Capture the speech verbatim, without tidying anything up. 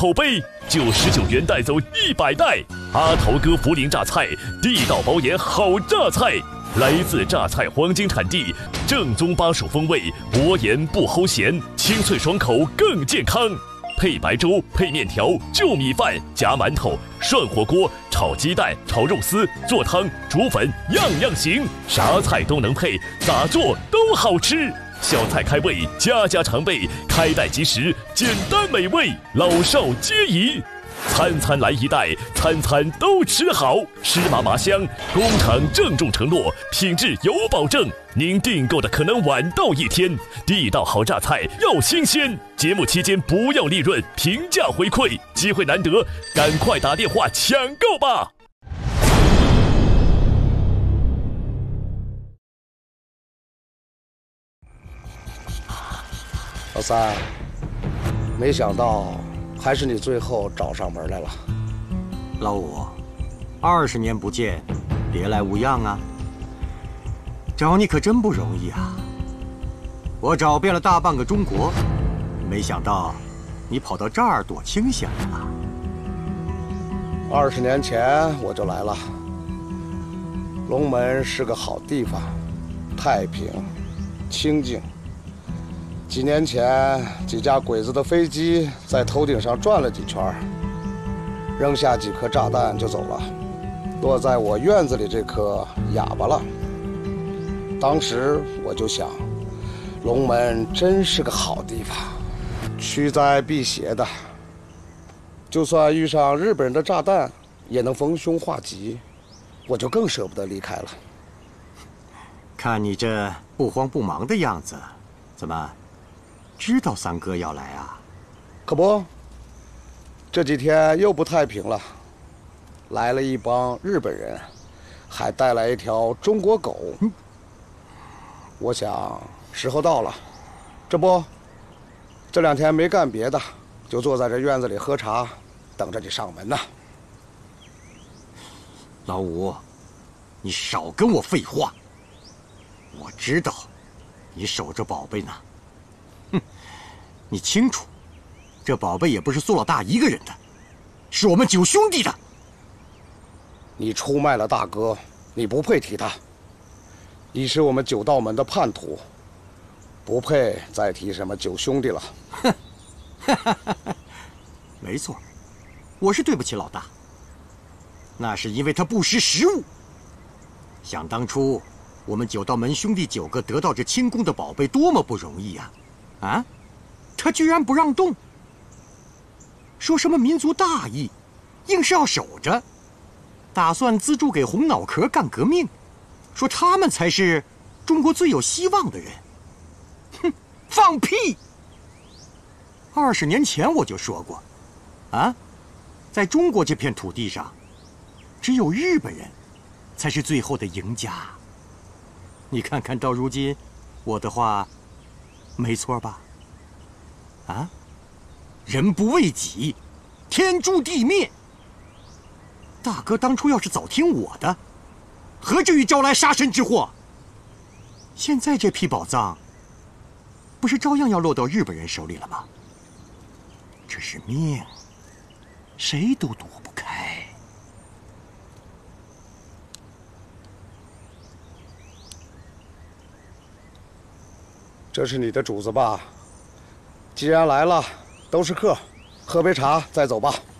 口碑，九十九元带走一百袋。阿头哥涪陵榨菜，地道包盐好榨菜，来自榨菜黄金产地，正宗巴蜀风味，薄盐不齁咸，清脆爽口更健康。配白粥，配面条，就米饭，夹馒头，涮火锅，炒鸡蛋，炒肉丝，做汤，煮粉，样样行，啥菜都能配，咋做都好吃。小菜开胃，家家常备，开袋即食，简单美味，老少皆宜。餐餐来一袋，餐餐都吃好，湿麻麻香。工厂郑重承诺，品质有保证。您订购的可能晚到一天。地道好榨菜要新鲜。节目期间不要利润，平价回馈，机会难得，赶快打电话抢购吧！ 老三，没想到还是你最后找上门来了。 老五，二十年不见，别来无恙啊！找你可真不容易啊！我找遍了大半个中国，没想到你跑到这儿躲清闲来了。 二十年前我就来了。龙门是个好地方，太平、清静。几年前，几架鬼子的飞机在头顶上转了几圈，扔下几颗炸弹就走了，落在我院子里这颗哑巴了。当时我就想，龙门真是个好地方，驱灾避邪的。就算遇上日本人的炸弹，也能逢凶化吉，我就更舍不得离开了。 看你这不慌不忙的样子，怎么？知道三哥要来啊？ 可不，这几天又不太平了，来了一帮日本人，还带来一条中国狗。嗯、我想时候到了，这不，这两天没干别的，就坐在这院子里喝茶，等着你上门呢。 老五，你少跟我废话。我知道，你守着宝贝呢。哼，你清楚，这宝贝也不是苏老大一个人的，是我们九兄弟的。 你出卖了大哥，你不配提他。你是我们九道门的叛徒，不配再提什么九兄弟了。 哼，没错，我是对不起老大。那是因为他不识时务。想当初，我们九道门兄弟九个得到这清宫的宝贝，多么不容易呀！啊，他居然不让动，说什么民族大义，硬是要守着，打算资助给红脑壳干革命，说他们才是中国最有希望的人。哼，放屁！二十年前我就说过，啊，在中国这片土地上，只有日本人才是最后的赢家。你看看到如今，我的话没错吧？啊，人不为己，天诛地灭。大哥当初要是早听我的，何至于招来杀身之祸？现在这批宝藏，不是照样要落到日本人手里了吗？这是命，谁都躲不开。 这是你的主子吧？既然来了，都是客，喝杯茶再走吧。